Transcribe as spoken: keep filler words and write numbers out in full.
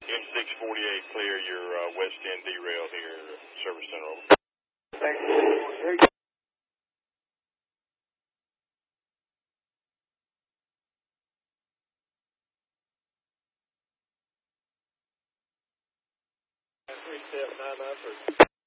M six forty-eight, clear your uh, west end derail here, service center over. Thanks. Here you go. three seven nine nine three.